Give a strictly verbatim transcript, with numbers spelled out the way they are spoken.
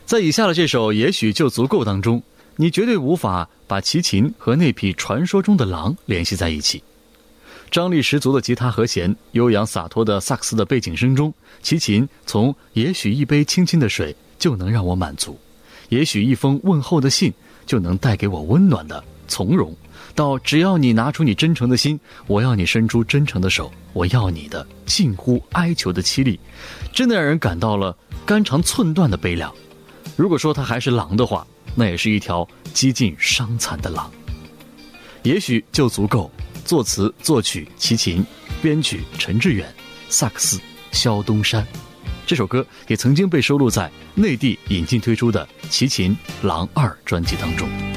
在以下的这首《也许就足够》当中，你绝对无法把齐秦和那匹传说中的狼联系在一起。张力十足的吉他和弦，悠扬洒脱的萨克斯的背景声中，齐秦从也许一杯清清的水就能让我满足，也许一封问候的信就能带给我温暖的从容，到只要你拿出你真诚的心，我要你伸出真诚的手，我要你的近乎哀求的凄厉，真的让人感到了肝肠寸断的悲凉。如果说它还是狼的话，那也是一条几近伤残的狼。也许就足够。作词作曲齐秦，编曲陈志远，萨克斯萧东山。这首歌也曾经被收录在内地引进推出的齐秦《狼二》专辑当中。